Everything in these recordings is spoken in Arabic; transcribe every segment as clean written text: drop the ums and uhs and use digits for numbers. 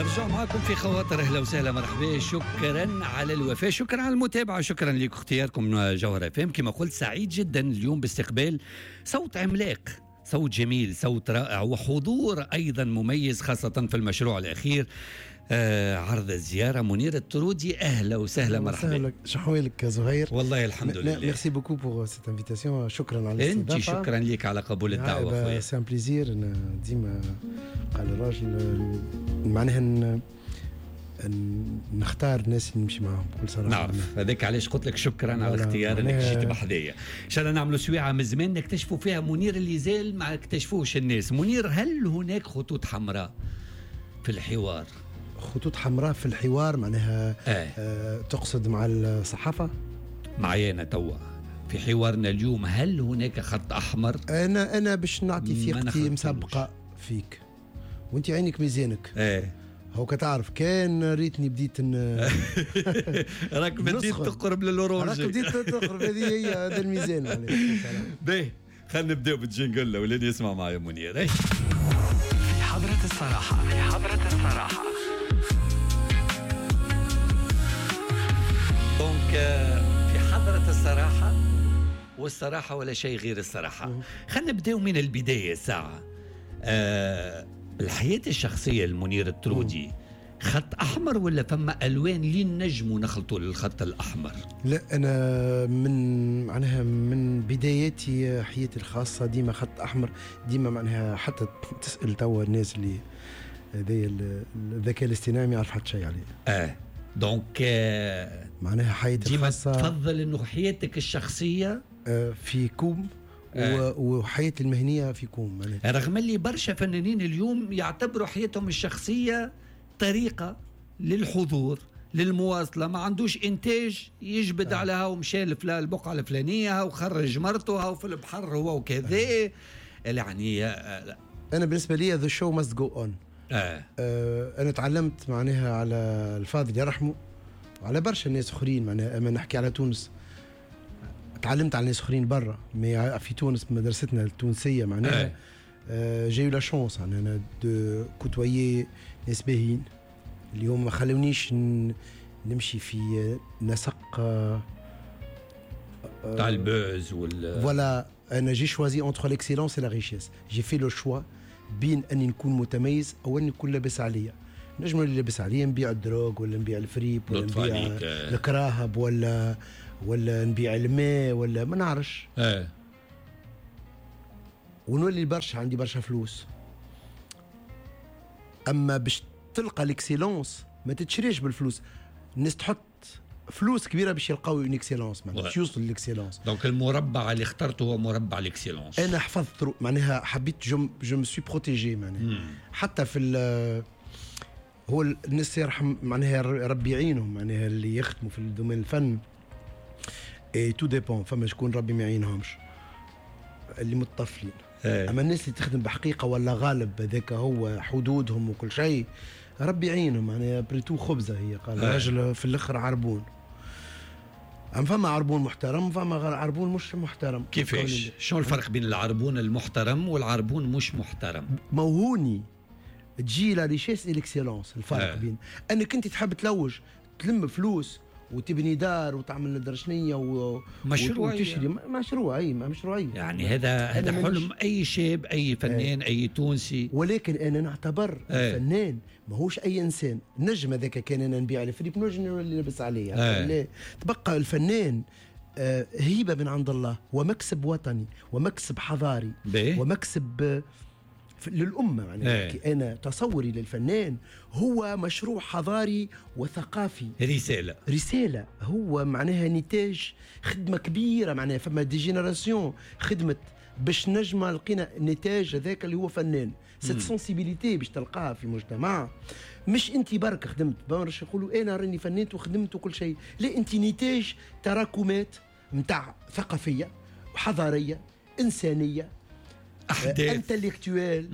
نرجع معكم في خواطر. اهلا وسهلا مرحبا. شكرا على الوفاء، شكرا على المتابعه، شكرا لكم اختياركم جوهر FM. كما قلت سعيد جدا اليوم باستقبال صوت عملاق، صوت جميل، صوت رائع، وحضور ايضا مميز خاصه في المشروع الاخير عرض الزيارة منير الطرودي. أهلا وسهلا مرحبا. شحوالك زهير؟ والله الحمد لله. ميرسي بوكو بور سيت انفيتاسيون. شكرا على الاستضافة. أنت شكرا لك على قبول الدعوة. سي ان بليزير. ديما قال الراجل معناها نختار الناس اللي نمشي معهم بكل صراحة. نعرف هذاك علاش قلت لك شكرا على الاختيار انك جيت بحذايا. ان شاء الله نعملوا سويعة من زمان نكتشفوا فيها منير اللي زال ما اكتشفوش الناس. منير، هل هناك خطوط حمراء في الحوار؟ خطوط حمراء في الحوار معناها تقصد مع الصحافة؟ معايا توا في حوارنا اليوم، هل هناك خط أحمر؟ أنا باش نعطي ثقتي مسبقة فيك وانت عينك ميزانك. هو كتعرف كان ريتني بديت راك بديت تقرب للأورانج، راك بديت تقرب. هذه هي هذا الميزان. باهي خلينا نبداو بالجينجل ولادي يسمع معايا منير. في حضرة الصراحة، في حضرة الصراحة. دونك في حضرة الصراحة، والصراحة ولا شيء غير الصراحة. خلينا نبداو من البداية ساعة. الحياة الشخصية المنير الطرودي خط أحمر ولا فما ألوان اللي نجموا نخلطوا للخط الأحمر؟ لا، أنا معناها من بداياتي حياتي الخاصة ديما خط أحمر. ديما معناها حتى تسأل توا الناس اللي هذا الذكاء الاصطناعي ما يعرف حتى شيء عليه. دونك معناها حياتي الخاصة تفضل إنه حياتك الشخصية في كوم وحياتي المهنية في كوم. رغم اللي برشا فنانين اليوم يعتبروا حياتهم الشخصية طريقة للحضور للمواصلة، ما عندوش إنتاج يجبد عليها ومشى البقعة الفلانية وخرج مرته وفي البحر هو وكذا. يعني أنا بالنسبة لي the show must go on. أنا تعلمت معناها على الفاضل يرحمه وعلى برشا ناس أخرين. معناها أما نحكي على تونس تعلمت على ناس أخرين برا، في تونس مدرستنا التونسية معناها جاي لا شانس أنا دو كوتويي ناس باهين اليوم ما خلونيش نمشي في نسق تاع البوز ولا. أنا جي شوازي أنتر ليكسيلونس et la richesse. جي في لو شوا بين أني نكون متميز أو أني نكون لابس عليا. نجم اللي لابس عليا نبيع الدروغ ولا نبيع الفريب ولا نبيع الكراهب ولا نبيع الماء ولا ما نعرفش. ونولي برشا عندي برشا فلوس. أما باش تلقى ليكسيلونس ما تتشريش بالفلوس. الناس تحط فلوس كبيرة باش يلقاو اون اكسيلونس باش يوصل للاكسيلونس. دونك المربع اللي اخترته هو مربع الاكسيلونس. أنا حفظت معناها حبيت جو مو سوي بروتيجي معناها. حتى في هو الناس يرحم معناها ربي يعينهم معناها اللي يخدموا في الدومين الفن اي تو ديبون. فما شكون ربي ما يعينهمش اللي متطفلين. اما الناس اللي تخدم بحقيقه ولا غالب هذاك هو حدودهم وكل شيء ربي يعينهم. يعني بريتو خبزه هي قال الراجل في الاخر عربون. أم فما عربون محترم فما عربون مش محترم. كيفاش؟ شنو الفرق بين العربون المحترم والعربون مش محترم؟ موهوني تجي لا ريشيس الاكسيلونس. الفرق بين انك انت تحب تلوج تلم فلوس وتبني دار وتعمل ندرشنيه وتشري مشروعيه. يعني هذا حلم اي شاب اي فنان اي تونسي. ولكن انا نعتبر الفنان ماهوش اي انسان. نجم هذاك كان انا نبيع الفريب نجم اللي لابس عليه. لا تبقى الفنان هيبه من عند الله ومكسب وطني ومكسب حضاري ومكسب للأمة. يعني أنا تصوري للفنان هو مشروع حضاري وثقافي. رسالة هو معناها نتاج خدمة كبيرة. معناها فما دي جينيراسيون خدمت باش نجمع لقينا نتاج هذاك اللي هو فنان. ست سنسيبيليتي باش تلقاها في مجتمع. مش انت برك خدمت باش يقولوا انا راني فنانت وخدمت وكل شيء. لا، انت نتاج تراكمات متاع ثقافية وحضارية إنسانية انتلكتوال.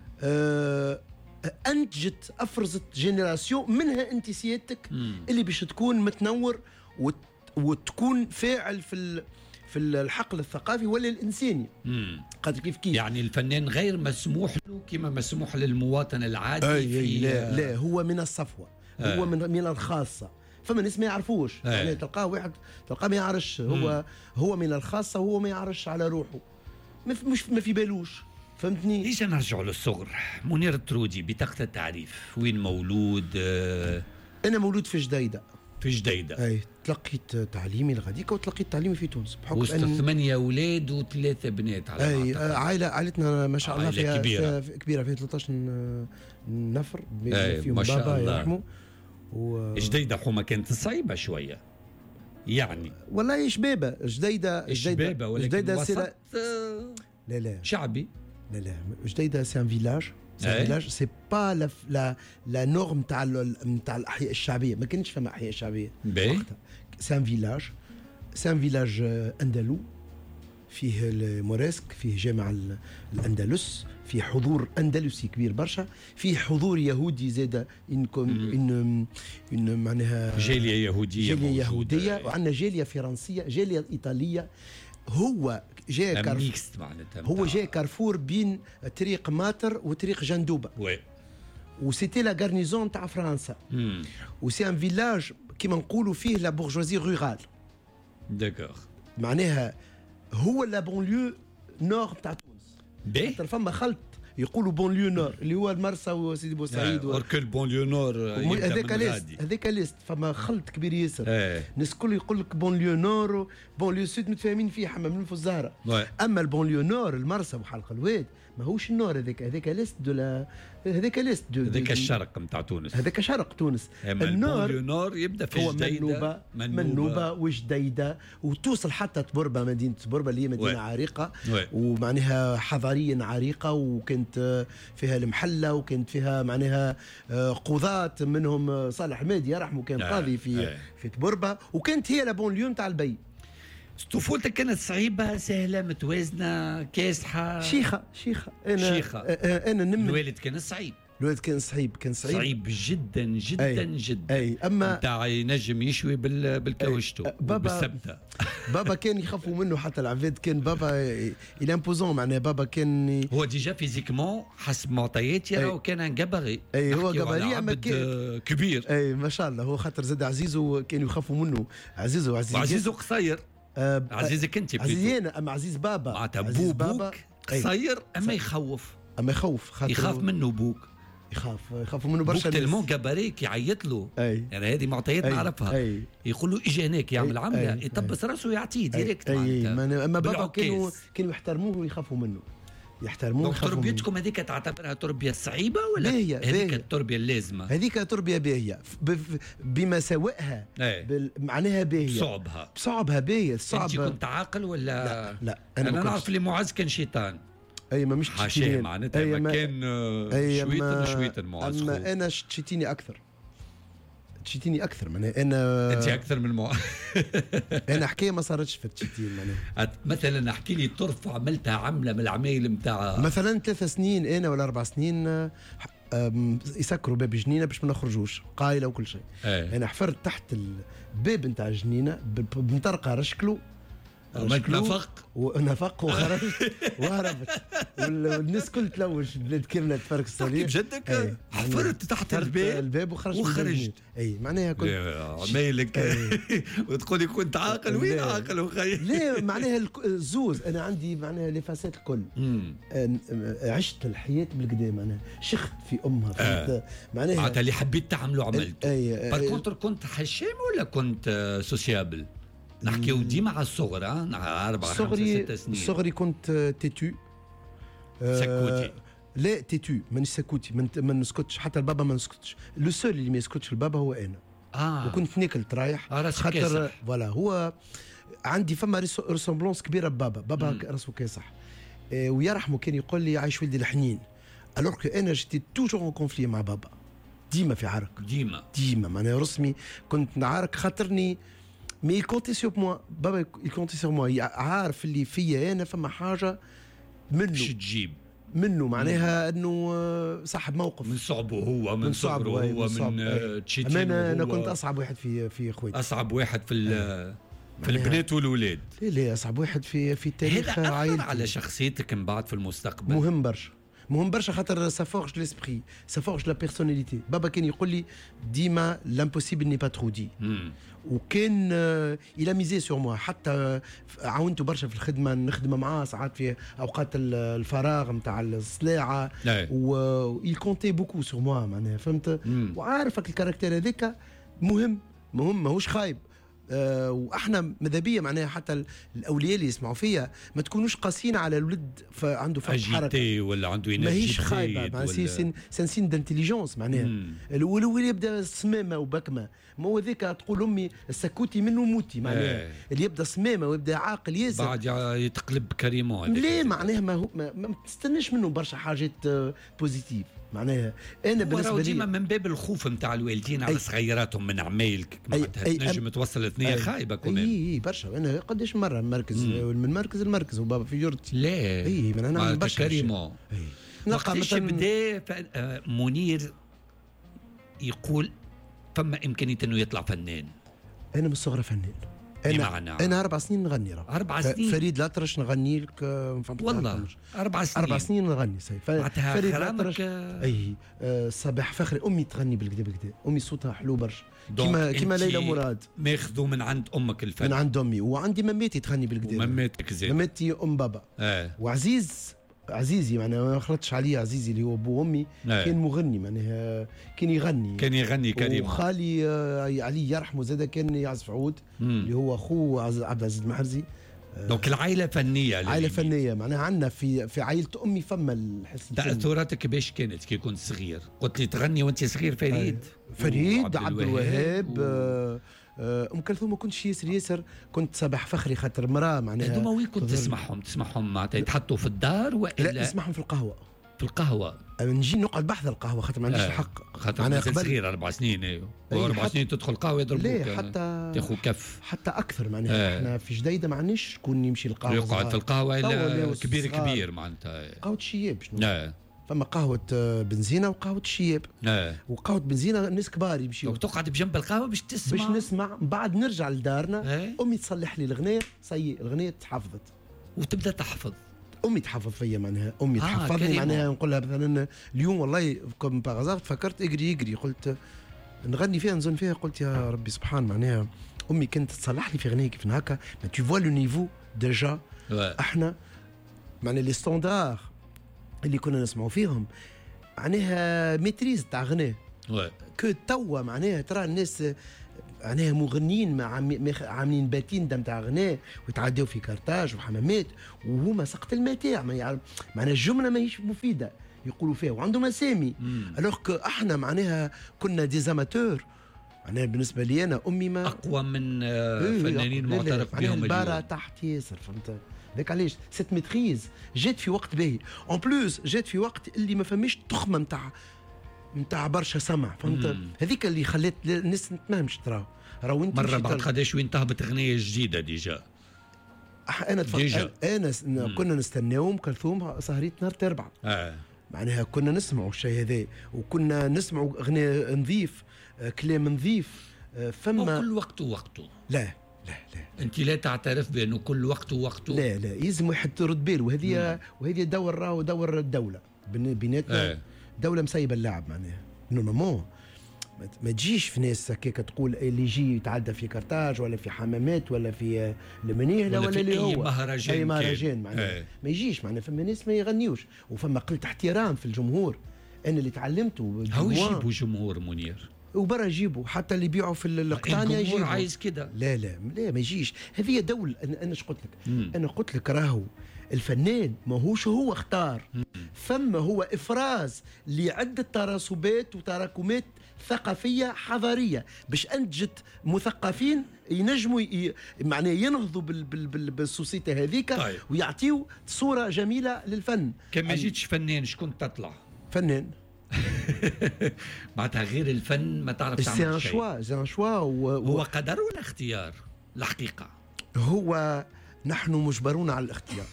انتجت افرزت جينيراسيون منها انت سيادتك اللي باش تكون متنور وتكون فاعل في الحقل الثقافي ولا الانساني. قد كيف يعني الفنان غير مسموح له كما مسموح للمواطن العادي في لا هو من الصفوه، هو من الخاصه. فما ناس ما يعرفوش، يعني تلقاه واحد تلقاه ما يعرفش، هو من الخاصه، هو ما يعرفش على روحه، مش ما في بالوش. فهمتني؟ ليش نرجعوا للصغر؟ منير الطرودي بطاقة التعريف وين مولود؟ انا مولود في جديده. في جديده. اي تلقيت تعليمي لغاديكا وتلقيت تعليمي في تونس بحكم وسط 8 اولاد و3 بنات على عائلتنا ما شاء الله فيها كبيره فيها 13 نفر فيهم بابا يرحمه. جديده حومه كانت صعيبه شويه يعني. والله شبابه جديده وسط لا شعبي. لا جديده سي ان فيلاج. سي با لا نورم تاع الاحياء الشعبيه، ما كانش فما احياء شعبيه وقتها. سي ان فيلاج اندلو، فيه الموريسك، فيه جامع الاندلس، فيه حضور اندلسي كبير برشا، فيه حضور يهودي زاده، ان معناها جاليه يهوديه وعندنا جاليه فرنسيه، جاليه ايطاليه. هو جاء كارفور بين طريق ماتر وطريق جندوبه. وسيتي لا غارنيزون تاع فرنسا. وسي ان فيلاج كيما نقولوا فيه لا بورجوازي رورال. داكوغ. معناها هو لا بونليو نور تاع تونس. فما خلط يقولوا بونليو نور اللي هو المرسى وسيدي بوسعيد وركل بونليو نور هذاك ليست فما خلط كبير ياسر. الناس الكل يقول لك بونليو نور بونليو سود متفاهمين فيه حمام من الزهره. اما البونليو نور المرسى وحلق الواد ماهوش النور هذاك ليست هذاك ليست هذاك الشرق نتاع تونس، هذاك شرق تونس. النور يبدا في جديده منوبه وجديده وتوصل حتى تبربه، مدينه تبربه اللي هي مدينه عريقه ومعناها حضاريا عريقه، وكانت فيها المحله وكانت فيها معناها قضاة منهم صالح حمادي يرحمه كان قاضي في تبربه، وكانت هي لابونليو نتاع البي. طفولتك كانت صعيبة سهلة متوازنة كاسحة؟ شيخة. أنا الوالد كان صعيب. كان صعيب جدا جدا جدا. اما نتاع ينجم يشوي بالكاوشتو بالسبتة. بابا كان يخافوا منه حتى العباد. كان بابا الامبوزون، معناه بابا كان هو ديجا فيزيكمون حسب معطياتي راهو كان ان جباري. هو جباري اما كبير. ما شاء الله. هو خاطر زاد عزيزو كانوا يخافوا منه. عزيزو قصير. عزيزك انت عزيزي انا، اما عزيز بابا. معناتها بوك قصير اما يخوف يخاف منه بوك. يخاف منه برشا. بوك تلمون كباريك يعيط له. يعني هذه معطيات نعرفها. يقول له اجي هناك يعمل عمله يطبس راسه يعطيه ديريكت. اما بابا كانوا يحترموه ويخافوا منه. تربيتكم هذيك تعتبرها تربيه صعيبه ولا هذيك التربيه اللازمه؟ هذيك تربيه باهيه بمساوئها. معناها باهيه. بصعبها باهيه. انت كنت عاقل ولا لا انا نعرف اللي معز كان شيطان. ما مش حاشاه معناتها ما كان شويتر معز. اما انا تشيتيني اكثر معناها انا انت اكثر من انا حكايه ما صارتش في التشيتين معناها. مثلا احكي لي طرف عملتها عمله من العمايل نتاع مثلا 3 سنين انا ولا 4 سنين يسكروا باب جنينه باش ما نخرجوش قايله وكل شيء. انا حفرت تحت الباب نتاع الجنينه بمطرقه رشكلو ونفق وخرجت وهربت والناس كل تلوج بلاد كامله تفرك الصليب. جدك حفرت تحت الباب وخرجت. معناها كنت عمايلك وتقول لي كنت عاقل. وين عاقل وخي؟ ليه معناها الزوز. انا عندي معناها لي فاسات الكل. عشت الحياه بالكدا معناها شخت في امها. معناتها اللي حبيت تعمله عملته. بالكونتر كنت حشام ولا كنت سوسيابل؟ نحكيو ديما على الصغر. 4 5 6 سنين. الصغري كنت تيتو. سكوتي. لا تيتو مانيش سكوتي. ما نسكتش حتى البابا ما نسكتش. لو سول اللي ما يسكتش البابا هو انا. وكنت ناكل رايح خاطر فوالا هو عندي فما ريسومبلونس كبيره بابا راسه كاسح. ويرحمه كان يقول لي عايش ولدي الحنين. الوغ كو انا جيتي توجور اون كونفلي مع بابا. ديما في عرك. ديما معناها رسمي كنت نعارك خاطرني. مي يكونتي سور موا. بابا يكونتي سور موا. عارف اللي فيا انا فما حاجه منه باش تجيب منه معناها انه صاحب موقف. من صعبه هو من صغره هو من تشيتين. انا كنت اصعب واحد في اخواتي. اصعب واحد في في البنات والولاد. لا أصعب واحد في تاريخ عائلتي. عائلتي. هذا على شخصيتك من بعد في المستقبل. مهم برشا خاطر سا فورج ليسبري، سا فورج لا بيرسوناليتي. بابا كان يقول لي ديما لامبوسيبل ني با ترو دي، وكان الى ميزي سور موا. حتى عاونته برشا في الخدمه، نخدم معاه ساعات في اوقات الفراغ نتاع الصلاعه، ويل كونتي بوكو سور موا معناها، فهمت. وعارفك الكاركتير هذاك مهم ماهوش خايب. واحنا ماذا بيا معناها حتى الاولياء اللي يسمعوا فيا ما تكونوش قاسيين على الولد عنده فرق حركه ولا عنده انرجي، ماهيش خايبه معناها. سين دانتيليجونس معناها. الولد يبدا صمامه وبكمه، ما هو ذاك تقول امي السكوتي منه موتي معناها. اللي يبدا صمامه ويبدا عاقل ياسر بعد يتقلب كريمون. ليه معناها ما تستناش منه برشا حاجات بوزيتيف معناها. انا بالنسبه لي ديما من باب الخوف نتاع الوالدين على صغيراتهم من عمايلك، تنجم توصل ثنيه خايبه كمان. اي برشا. انا قداش مره من مركز لمركز وبابا في جرتي. لا اي من انا برشا كريمون. وقتاش بدا منير يقول فما امكانيه انه يطلع فنان؟ انا من الصغر فنان. انا 4 سنين نغني. 4 سنين فريد الأطرش نغني لك. والله 4 سنين. 4 سنين نغني. فريد الأطرش. اي صباح فخري. امي تغني بالكدا. امي صوتها حلو برشا كيما ليلى مراد. ماخذوا من عند امك الفن؟ من عند امي. وعندي مماتي تغني بالكدا. ومماتك زين؟ مماتي بابا. وعزيزي معناها ما خلطش عليه. عزيزي اللي هو ابو امي كان مغني معناها، كان يغني كريم. وخالي علي يرحمه زاد كان يعزف عود، اللي هو اخوه عبد العزيز المحرزي. دونك العائله فنيه. عائله فنيه معناها. عندنا في عائله امي فما الحس. تاثراتك باش كانت كي كنت صغير؟ قلت لي تغني وانت صغير. فريد عبد الوهاب. ام كلثوم ما كنتش ياسر. كنت صباح فخري خاطر مراه معناها. هذوما وين كنت تسمعهم معناتها يتحطوا في الدار ولا؟ لا نسمعهم في القهوه. نجي نقعد بحث القهوه خاطر ما عنديش الحق. خاطر انا صغير 4 سنين. 4 سنين تدخل قهوه يضربوك. لا حتى تاخذ كف. حتى اكثر معناها. احنا في جديده ما عندناش شكون يمشي القهوه. يقعد في القهوه الا كبير معناتها. قهوه الشياب. فما قهوة بنزينة وقهوة الشياب. وقهوة بنزينة الناس كبار يمشيوا. تقعد بجنب القهوة باش نسمع. بعد نرجع لدارنا. أمي تصلح لي الغنية. الغنية تحفظت. وتبدأ تحفظ. أمي تحفظ فيا معناها. أمي تحفظني معناها. نقول لها مثلا اليوم والله كم باغازار تفكرت اجري قلت نغني فيها نزن فيها. قلت يا ربي سبحان معناها. أمي كانت تصلح لي في غنية كيف هكا. ما تو فوا لو نيفو ديجا. احنا معناها لي ستاندار اللي كنا نسمعوا فيهم معناها ميتريز تاع غناء. كو توا معناها ترى الناس معناها مغنيين عاملين باتين دم تاع غناء ويتعداو في كارتاج وحمامات وهما سقط المتاع. معناها الجمله ماهيش مفيده يقولوا فيها وعندهم اسامي. الوغ كو احنا معناها كنا ديزاماتور. معناها بالنسبه لي انا امي ما اقوى من فنانين معترف بهم البارة تحت ياسر. فهمت ذاك علاش سيت ميتريز جات في وقت باهي. اون بلوس جات في وقت اللي ما فماش تخمه نتاع برشا سمع. فهمت هذيك اللي خلات الناس ما تنامش. راهو انت مره بعد قداش وين تهبط اغنيه جديده ديجا. انا كنا نستناو ام كلثوم سهرية نهار الاربعاء. معناها كنا نسمعوا الشيء هذا وكنا نسمعوا اغنيه نظيف كلام نظيف. فما كل وقت ووقته. لا انت لا تعترف بانه كل وقت ووقته. لا يلزم واحد ترد باله. وهذه دور الدوله بيناتنا. دوله مسيبه اللعب معناها. نورمالمون ما تجيش في ناس هكاك تقول اللي يجي يتعدى في كرتاج ولا في حمامات ولا في المنيهله ولا اللي هو اي مهرجان معناها. ما يجيش معناها. فما ناس ما يغنيوش وفما قله احترام في الجمهور. انا اللي تعلمته. هاو يجيبوا جمهور منير وبرا يجيبوا حتى اللي يبيعوا في القطانيه يجيبوا. عايز كده. لا ما يجيش. هذه دولة. انا ايش قلت لك؟ انا قلت لك راهو الفنان ماهوش هو اختار. ثم هو افراز لعده تراسبات وتراكمات ثقافيه حضاريه باش انتجت مثقفين ينجموا معناه ينهضوا بالسوسيتي هذيك. ويعطيوا صوره جميله للفن. كان ما جيتش فنان شكون تطلع؟ فنان. معناتها غير الفن ما تعرف تعمل شيء. سي ان شوا. هو قدر ولا اختيار؟ الحقيقه هو نحن مجبرون على الاختيار.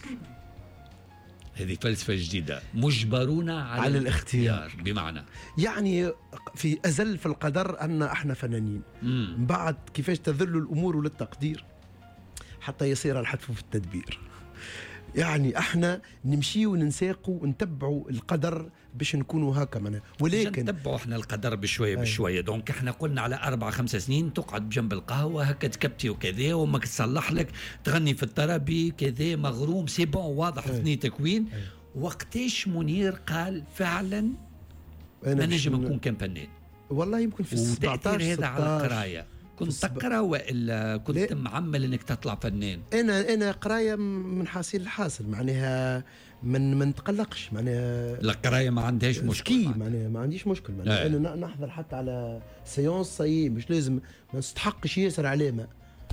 هذه فلسفه جديده. مجبرون على الاختيار. بمعنى يعني في ازل في القدر ان احنا فنانين. بعد كيفاش تذل الامور للتقدير حتى يصير الحتف في التدبير. يعني احنا نمشي وننساقوا ونتبعوا القدر باش نكونوا هكا معناها، ولكن نتبعوا احنا القدر بشويه بشويه. دونك احنا قلنا على 4-5 سنين تقعد بجنب القهوه هكا تكبتي وكذا وما تصلح لك تغني في الطربي كذا مغروم سي بون واضح ثنيتك وين. وقتاش منير قال فعلا انا نجم نكون كان فنان؟ والله يمكن في 17 هذا على القرايه. كنت تقرا والا كنت معمل انك تطلع فنان؟ انا قرايه من حاصل الحاصل معناها ما نتقلقش معناها. القرايه ما عندهاش مشكل معناها ما عنديش مشكل معناها. انا نحضر حتى على سيونس صاي مش لازم ما نستحقش ياسر علامه.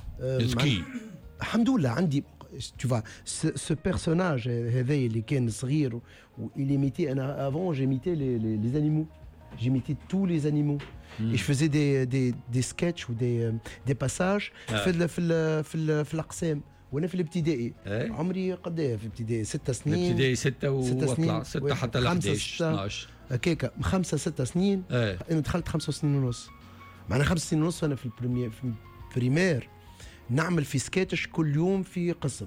الحمد لله عندي tu vois ce personnage هذا اللي كان صغير وإليميتي. انا avant j'imitais les animaux, j'imitais tous les animaux. Et je faisais des sketchs ou des passages في الأقسام وانا في الابتدائي. عمري قديه في الابتدائي 6 سنين. الابتدائي 6 واطلع 6 حتى ل 11 12 هكاك 5-6 سنين. انا دخلت 5 سنين ونص معناها 5 سنين ونص انا في البريمير نعمل في سكيتش كل يوم في قسم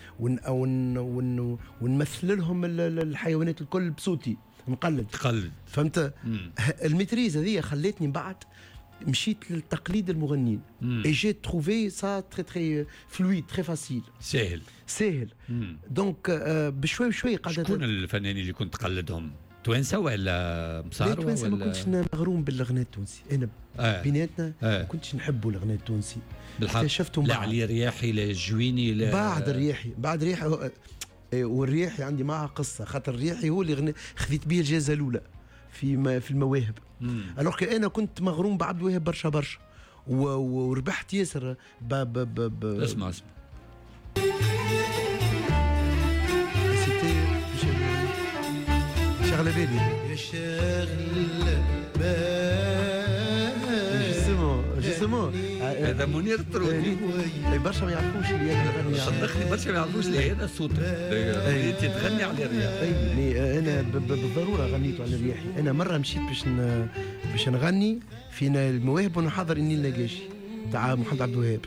ونمثل لهم الحيوانات الكل بصوتي نقلد. فهمت؟ الميتريز هذه خلتني بعد مشيت للتقليد المغنيين. اي جي تروفي سا تري تري فلويد تري فاسيل ساهل. دونك بشوي بشوي قاعده. شكون الفنانين اللي كنت تقلدهم؟ توانسه ولا مصاروه ولا؟ ما كنتش مغروم بالغناء التونسي انا. بيناتنا ما كنتش نحبوا الغناء التونسي. اكتشفتهم لا علي رياحي لا الجويني لا بعد رياحي والرياحي عندي معها قصه خاطر الرياحي هو اللي خذيت به الجائزه الاولى في المواهب. الوغ انا كنت مغروم بعبد الوهاب برشا وربحت ياسر اسمع شغله بالي يا شغله جسمو هذا منير الطرودي. برشا ما يعرفوش اللي انا نغني. صدقني برشا ما يعرفوش اللي هذا صوتك انت تغني على الرياح. انا بالضروره غنيت على الرياحي. انا مره مشيت باش نغني فينا المواهب وانا حاضر النيل النقاشي تاع محمد عبد الوهاب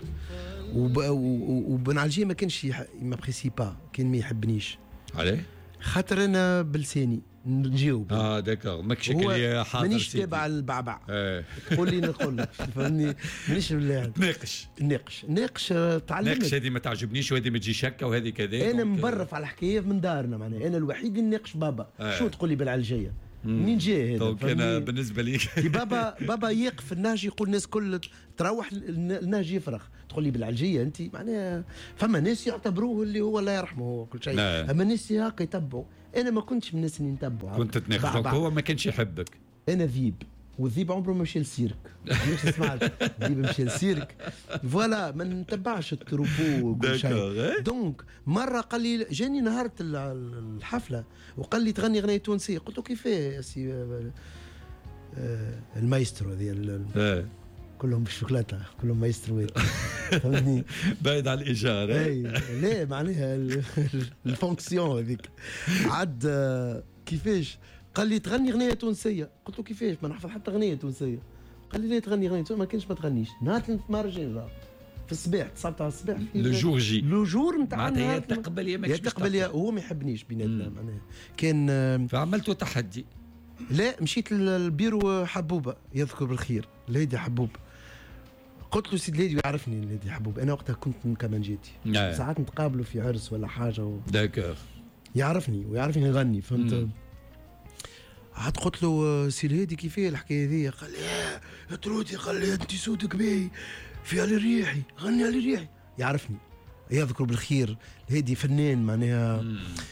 وبن علجي ما كانش ما بريسي با كان ما يحبنيش. عليه؟ خاطر انا بلساني نجاوب. داكور ماكش اللي حاضر مانيش تابع البعبع. تقول لي نقول لك فهمني مانيش بالله ناقش تعلمت. ناقش هذه ما تعجبنيش وهذه ما تجيش هكا وهذه كذا. انا مبرف على الحكايه من دارنا معناها. انا الوحيد اللي ناقش بابا. شو تقول لي بالعلجيه منين جاي هذا؟ دونك انا بالنسبه لي بابا يقف النهج يقول الناس كل تروح النهج يفرغ. تقول لي بالعلجيه انت معناها فما ناس يعتبروه اللي هو الله يرحمه هو كل شيء. اما الناس هكا يتبعوا. انا ما كنتش من الناس اللي نتبعوا. كنت تناقش هو ما كانش يحبك. انا ذيب والذيب عمره ما مشى للسيرك. مش سمعت الذيب مشى للسيرك فوالا ما نتبعش التروبو وكل شيء. دونك مره قال لي جاني نهار الحفله وقال لي تغني غنية تونسيه. قلت له كيفاه يا سي المايسترو هذه كلهم بالشوكولاته كلهم مايستروات فهمتني بعيد على الايجار. لا معناها الفونكسيون هذيك عاد كيفاش قال لي تغني غنية تونسيه. قلت له كيفاش ما نحفظ حتى غنية تونسيه. قال لي لا تغني غنية تونسيه. ما كانش ما تغنيش نهار مهرجان في الصباح 9 تاع الصباح لو جور نتاع معناتها تقبل يا ماكش تقبل هو ما يحبنيش بيناتنا معناها كان فعملتوا تحدي. لا مشيت للبيرو حبوبه يذكر بالخير الهادي حبوب. قلت له سيد الهادي يعرفني الهادي حبوب. انا وقتها كنت من كمانجاتي ساعات نتقابلوا في عرس ولا حاجه داكور يعرفني ويعرفني نغني فهمت. عاد قلت له سي الهادي كيفاه الحكايه هذه؟ قال لي يا ترودي قال لي انت صوتك باهي في علي الرياحي غني علي الرياحي. يعرفني يذكر بالخير الهادي فنان معناها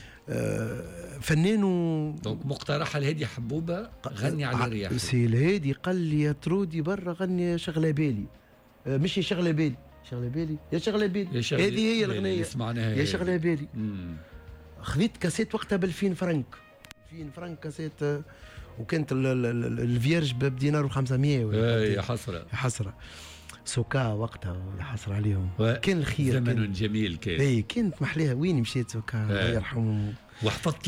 فنان دونك مقترح الهادي حبوبه غني على الرياح. سي الهادي قال لي يا ترودي برا غني شغله بالي. مش شغله بالي يا شغله بالي هذه هي الغنيه يا شغله بالي. خذيت كاسيت وقتها ب2000 فرنك 2000 فرنك كاسيت وكانت الفيرج بدينار و500 يا حسره سوكا وقتها يحصر عليهم. كان الخير زمن جميل كان. كانت محليها وين مشيت سوكا الله يرحمه. وحفظت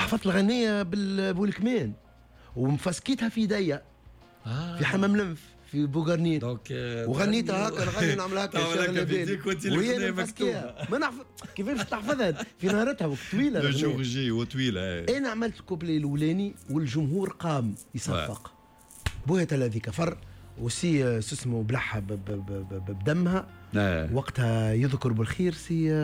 الغنية بالكمان ومفسكيتها في يديا في حمام لنف في بوغرنين وغنيتها هكا نغني نعمل هكا وهي مكتوبه ما نعرف كيفاش تحفظها في نهارتها طويله لو جور جي وطويله. انا عملت الكوبلي الاولاني والجمهور قام يصفق بوهة هذيك فر وسي اسمه بلحها بدمها. وقتها يذكر بالخير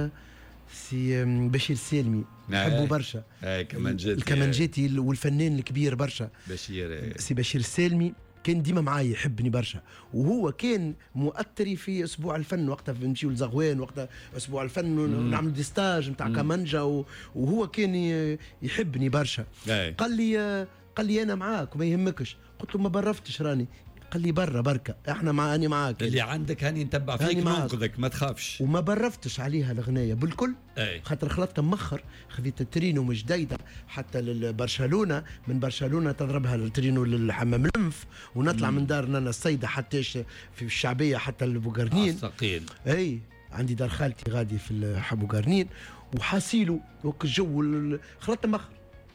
سي بشير السالمي نحبه برشا. الكمانجاتي والفنان الكبير برشا سي بشير السالمي كان ديما معايا يحبني برشا، وهو كان مؤثري في اسبوع الفن وقتها نمشيو لزغوان وقتها اسبوع الفن نعمل دي ستاج نتاع كمانجا وهو كان يحبني برشا. قال لي انا معاك وما يهمكش. قلت له ما برفتش راني. قال لي برا بركه احنا اني معاك اللي عندك هاني نتبع فيك ننقذك ما تخافش. وما برفتش عليها الاغنيه بالكل خاطر خلطتها مخر خذيت الترينو مش جديده حتى لبرشلونه من برشلونه تضربها الترينو للحمام الانف ونطلع من دارنا انا السيده حتى في الشعبيه حتى البوغرنين ثقيل. اي عندي دار خالتي غادي في بوغرنين وحاسيلو وك الجو خلطت مخر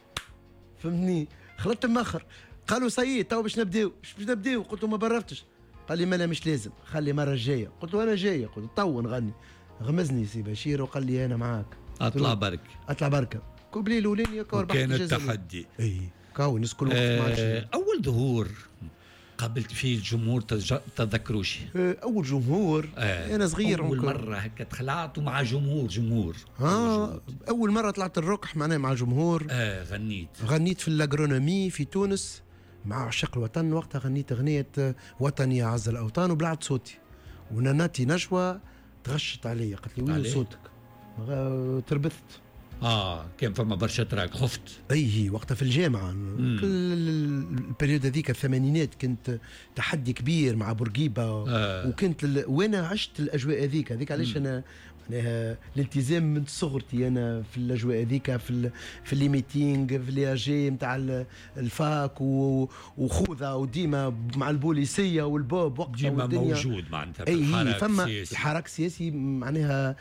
فهمني خلطت مخر. قالوا سيد تو باش نبداو قلت له ما برفتش. قال لي ما لا مش لازم خلي المره الجايه. قلت له انا جايه قلت له تو نغني. غمزني سي بشير وقال لي انا معاك اطلع بركه كوبلي الاولاني كان التحدي. اي كاو الناس كل وقت اول ظهور قابلت فيه الجمهور تذكروش؟ اول جمهور انا صغير اول مره هكا طلعت مع جمهور اول مره طلعت الركح معناها مع جمهور. غنيت في الاغرونومي في تونس مع عشاق الوطن. وقتها غنيت اغنيه وطني يا عز الاوطان وبلعت صوتي وناناتي نجوى تغشت عليا قالت لي وين صوتك تربثت. كان فما برشا تراك خفت. هي وقتها في الجامعه البريود هذيك الثمانينات كنت تحدي كبير مع بورقيبه وكنت وانا عشت الاجواء هذيك علاش انا معناها الالتزام من صغرتي انا في الاجواء هذيك في لي ميتينغ في لي اجي نتاع الفاك وخوذه وديما مع البوليسيه والبوب وقتها ديما موجود معناتها في الحراك السياسي معناها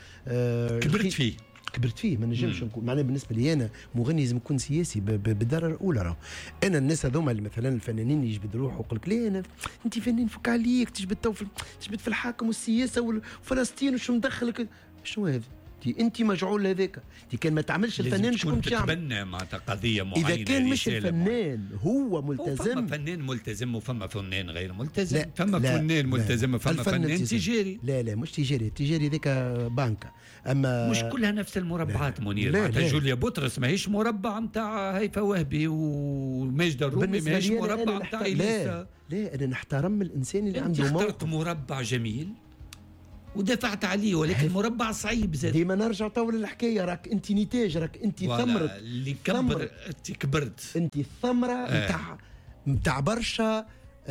كبرت فيه ما نجمش نكون معناها بالنسبه لي انا مغني لازم يكون سياسي بالدرجه الاولى. راهو انا الناس هذوما اللي مثلا الفنانين يجبد روحه ويقول لك لا انا انت فنان فك عليك تجبد في الحاكم والسياسه وفلسطين وشو مدخلك شنو هذا انت مجعول هذاك كان ما تعملش الفنان شكون باش يعمل تتبنى معناتها قضيه معينه. اذا كان مش الفنان هو ملتزم فما فنان ملتزم وفما فنان غير ملتزم. فما فنان ملتزم وفما فنان تجاري. لا مش تجاري ذاك بانكا اما مش كلها نفس المربعات. منير معناتها جوليا بطرس ماهيش مربع نتاع هيفا وهبي وماجدة الرومي ماهيش مربع نتاع إليسا. لا انا نحترم الانسان اللي عنده موقف. اخترت مربع جميل ودفعت عليه ولكن مربع صعيب زاد. ديما نرجع طول الحكايه راك انت نتاج راك انت ثمره اللي كبرت انت الثمره نتاع برشا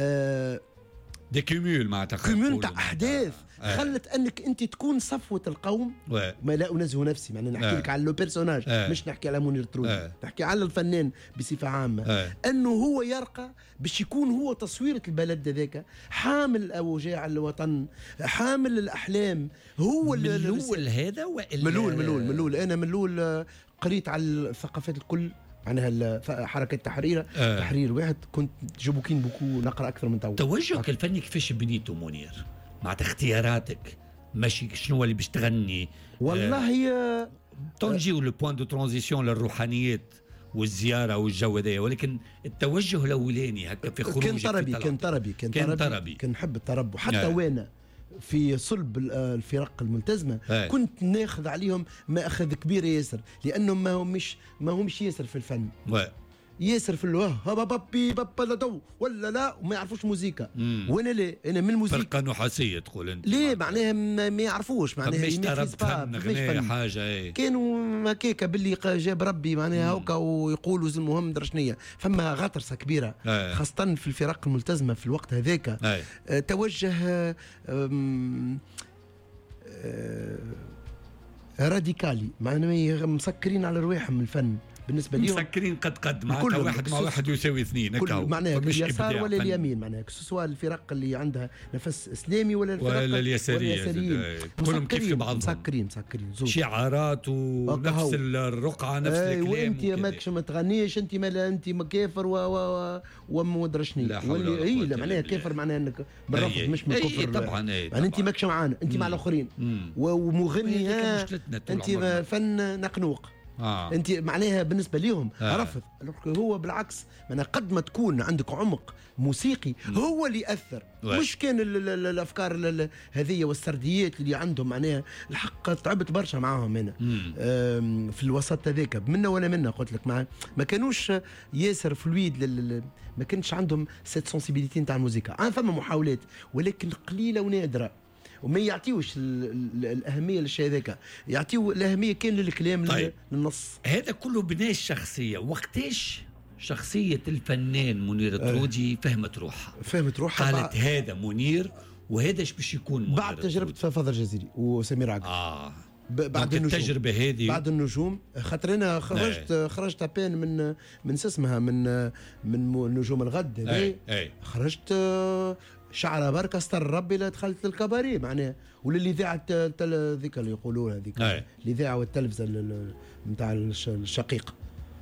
دي كيمول معناتها كيمول نتاع احداث خلت انك انت تكون صفوه القوم. ما لا انزه نفسي معناها نحكي لك على لو بيرسوناج مش نحكي على منير ترودي نحكي على الفنان بصفه عامه انه هو يرقى باش يكون هو تصويره البلد ذاك حامل اوجاع الوطن حامل الاحلام. هو ملول هذا والا ملول انا ملول قريت على الثقافات الكل معناها حركه تحرير واحد كنت جبوكين بوكو نقرا اكثر من توجهك الفني كيفاش بنيته منير مع اختياراتك ماشي شنو اللي باش تغني؟ والله هي تنجيو لو بوين دو ترانزيسيون للروحانيات والزياره والجو هذايا ولكن التوجه الاولاني هكا في خروجك كان طربي كان نحب الطرب وحتى وانا في صلب الفرق الملتزمه كنت ناخذ عليهم ما اخذ كبير ياسر لانهم ما همش ياسر في الفن ياسر في الوه بابي بابا ولا لا وما يعرفوش موسيقى. وانا لا انا من الموسيقى فرقه نحاسيه تقول انت ليه معناها ما يعرفوش معناها مش طرب فن حاجه كانوا هكاك باللي جاب ربي معناها هكا ويقولوا المهم درشنيه فما غطرسه كبيره خاصه في الفرق الملتزمه في الوقت هذاك توجه راديكالي معناها مسكرين على رواحهم الفن بالنسبه لهم مسكرين قد معناتها واحد مع واحد يساوي اثنين هكا معناها اليسار ولا اليمين معناها سواء الفرق اللي عندها نفس اسلامي ولا الفرق ولا اليساريين كلهم كيف بعضهم مسكرين شعارات ونفس الرقعه نفس الكلام وانت ماكش ما تغنيش انت انت كافر وما ادرشني لا معناها كافر معناها انك بالرفض مش من الكفر طبعا يعني انت ماكش معانا انت مع الاخرين ومغني انت فن نقنوق انت معناها بالنسبه لهم رفض. هو بالعكس معناها قد ما تكون عندك عمق موسيقي هو اللي ياثر مش كان الافكار هذه والسرديات اللي عندهم معناها الحق تعبت برشا معاهم هنا في الوسط هذاك منا ولا منا قلت لك ما كانوش ياسر فلويد ما كانش عندهم سيت سونسيبيليتي نتاع الموسيقى. فما محاولات ولكن قليله ونادره وما يعطيوش الأهمية للشيء ذاك يعطيو الأهمية كان للكلام طيب. للنص هذا كله بناء الشخصية. وقتاش شخصية الفنان منير الطرودي فهمت روحها قالت هذا منير وهذا باش يكون منير بعد تجربة فضل الجزيري وسمير عقل بعد التجربة هذه بعد النجوم خاطر انا خرجت ابين من اسمها من نجوم الغد خرجت شعر بركة استر ربي لا دخلت للكباري معناها ولا الاذاعه ذيك اللي يقولوها ذيك الاذاعه والتلفزه نتاع الشقيقه.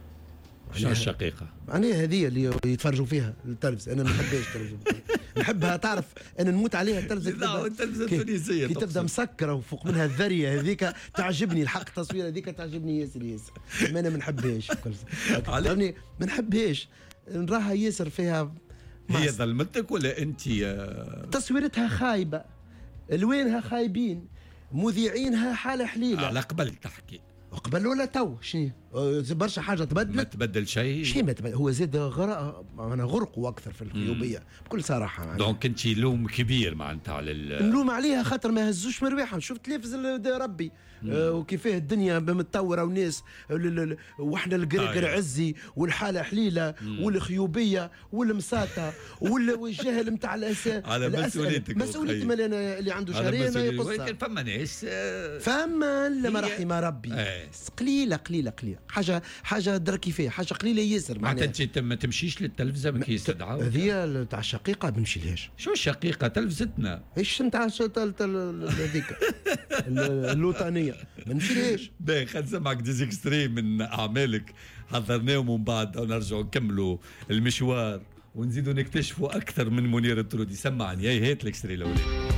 شنو الشقيقه؟ معناها هذه اللي يتفرجوا فيها التلفزه. انا ما نحبهاش التلفزه نحبها تعرف انا نموت عليها التلفزه. لا التلفزه التونسيه كي تبدا مسكره وفوق منها الذريه هذيك تعجبني الحق التصوير هذيك تعجبني ياسر ما انا ما نحبهاش ما نحبهاش نراها ياسر فيها. هي ظلمتك ولا انت تصويرتها خايبه الوانها خايبين مذيعينها حاله حليله. على قبل تحكي قبل ولا تو شنو برشا حاجه تبدلت ما تبدل شيء ما تبدل. هو زاد انا غرقوا اكثر في الخيوبيه بكل صراحه دونك انت لوم كبير معناتها على نلوم عليها خاطر ما هزوش مرويحهم. شفت تلفز ربي وكيفاه الدنيا متطوره وناس واحنا القرقر عزي والحاله حليله والخيوبيه والمساطه والجهل نتاع على مسؤوليتك مسؤوليتي اللي عنده شهرين يقصها. ولكن فما ناس فما لما رحم ربي قليله حاجه دركي فيها حاجه قليله ياسر. معناتها انت ما تمشيش للتلفزه ما كيستدعوا هذه تاع الشقيقه ما نمشيلهاش. شو الشقيقه تلفزتنا ايش نتاع هذيك اللوطانيه ما نمشيلهاش. باهي خلينا نسمعك ديزيكستري من اعمالك حضرناهم ومن بعد نرجعوا نكملوا المشوار ونزيدوا نكتشفوا اكثر من منير الطرودي. سمعني هات الاكستري الاولاني.